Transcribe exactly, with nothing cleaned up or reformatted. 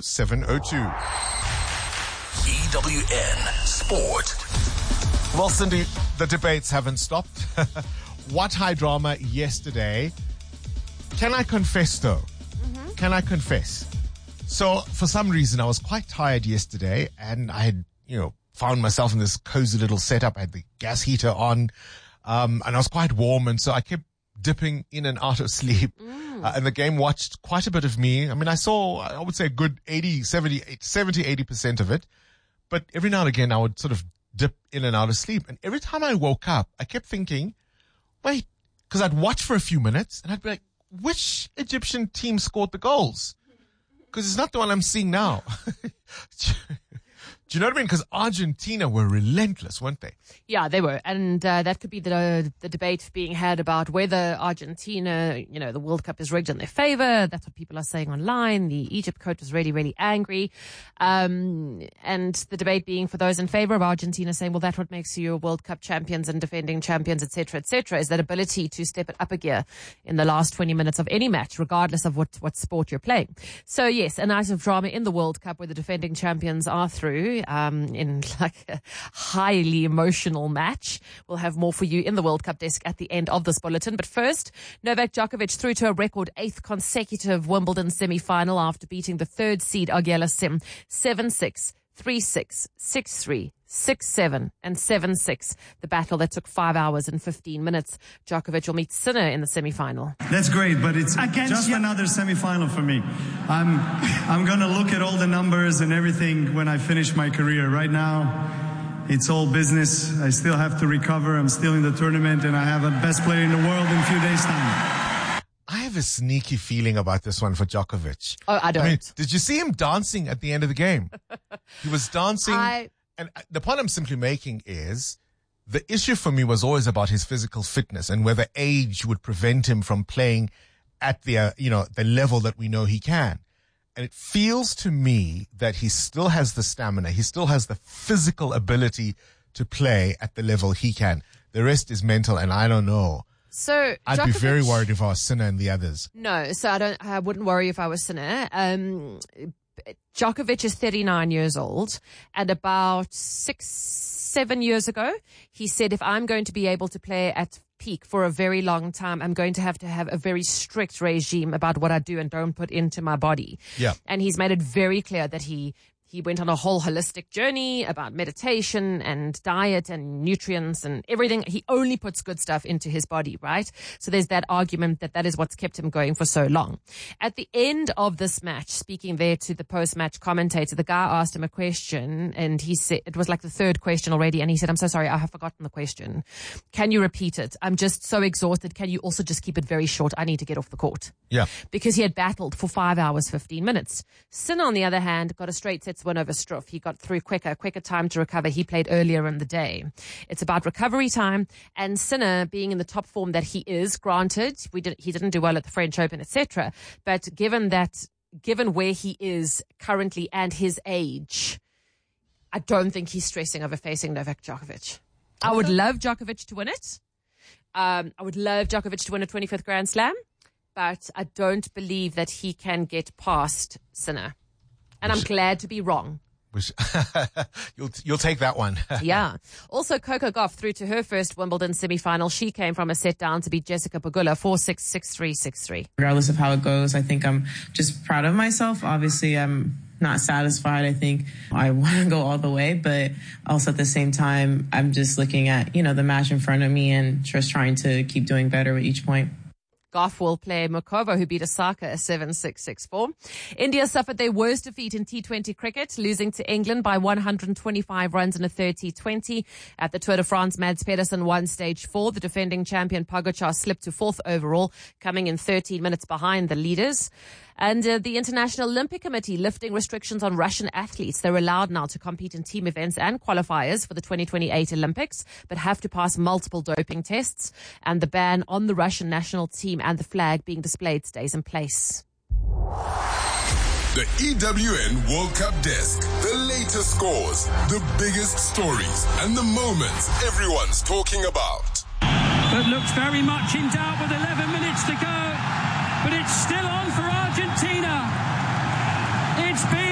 seven oh two. E W N Sport. Well, Cindy, the debates haven't stopped. What high drama yesterday. Can I confess, though? Mm-hmm. Can I confess? So, for some reason, I was quite tired yesterday, and I had, you know, found myself in this cozy little setup. I had the gas heater on, um, and I was quite warm, and so I kept dipping in and out of sleep. Mm. Uh, and the game watched quite a bit of me. I mean, I saw, I would say, a good eighty, seventy, seventy, eighty percent of it. But every now and again, I would sort of dip in and out of sleep. And every time I woke up, I kept thinking, wait, because I'd watch for a few minutes and I'd be like, which Egyptian team scored the goals? Because it's not the one I'm seeing now. Do you know what I mean? Because Argentina were relentless, weren't they? Yeah, they were. And uh, that could be the the debate being had about whether Argentina, you know, the World Cup is rigged in their favor. That's what people are saying online. The Egypt coach was really, really angry. Um, and the debate being for those in favor of Argentina saying, well, that's what makes you World Cup champions and defending champions, et cetera, et cetera, is that ability to step it up a gear in the last twenty minutes of any match, regardless of what, what sport you're playing. So, yes, a night of drama in the World Cup where the defending champions are through. Um, in like a highly emotional match. We'll have more for you in the World Cup desk at the end of this bulletin. But first, Novak Djokovic through to a record eighth consecutive Wimbledon semi-final after beating the third seed Auger Aliassime seven six, three six, six three, six seven and seven six. The battle that took five hours and fifteen minutes. Djokovic will meet Sinner in the semi-final. That's great, but it's Against just you. another semi-final for me. I'm I'm going to look at all the numbers and everything when I finish my career. Right now, it's all business. I still have to recover. I'm still in the tournament, and I have a best player in the world in a few days' time. I have a sneaky feeling about this one for Djokovic. Oh, I don't. I mean, did you see him dancing at the end of the game? He was dancing. I... And the point I'm simply making is the issue for me was always about his physical fitness and whether age would prevent him from playing at the, uh, you know, the level that we know he can. And it feels to me that he still has the stamina. He still has the physical ability to play at the level he can. The rest is mental, and I don't know. So I'd Djokovic, be very worried if I was Sinner and the others. No, so I don't. I wouldn't worry if I was Sinner. Um, Djokovic is thirty-nine years old, and about six, seven years ago, he said, if I'm going to be able to play at peak for a very long time, I'm going to have to have a very strict regime about what I do and don't put into my body. Yeah. And he's made it very clear that he He went on a whole holistic journey about meditation and diet and nutrients and everything. He only puts good stuff into his body, right? So there's that argument that that is what's kept him going for so long. At the end of this match, speaking there to the post-match commentator, the guy asked him a question, and he said, it was like the third question already, and he said, I'm so sorry, I have forgotten the question. Can you repeat it? I'm just so exhausted. Can you also just keep it very short? I need to get off the court. Yeah. Because he had battled for five hours, fifteen minutes. Sinner, on the other hand, got a straight sets win over Struff. He got through quicker, quicker time to recover. He played earlier in the day. It's about recovery time, and Sinner being in the top form that he is, granted, we did, he didn't do well at the French Open, et cetera. But given that, given where he is currently and his age, I don't think he's stressing over facing Novak Djokovic. I would love Djokovic to win it. Um, I would love Djokovic to win a twenty-fifth Grand Slam, but I don't believe that he can get past Sinner. And I'm glad to be wrong. Which you'll you'll take that one. Yeah. Also, Coco Gauff through to her first Wimbledon semi-final. She came from a set down to beat Jessica Pegula four six, six three, six three. Regardless of how it goes, I think I'm just proud of myself. Obviously, I'm not satisfied. I think I want to go all the way, but also at the same time, I'm just looking at, you know, the match in front of me and just trying to keep doing better with each point. Gauff will play Mokova, who beat Osaka seven six, six four. India suffered their worst defeat in T twenty cricket, losing to England by one hundred twenty-five runs in a thirty twenty. At the Tour de France, Mads Pedersen won stage four. The defending champion Pogacar slipped to fourth overall, coming in thirteen minutes behind the leaders. And uh, the International Olympic Committee lifting restrictions on Russian athletes. They're allowed now to compete in team events and qualifiers for the twenty twenty-eight Olympics, but have to pass multiple doping tests. And the ban on the Russian national team and the flag being displayed stays in place. The E W N World Cup Desk. The latest scores, the biggest stories, and the moments everyone's talking about. But looks very much in doubt with eleven minutes to go. But it's still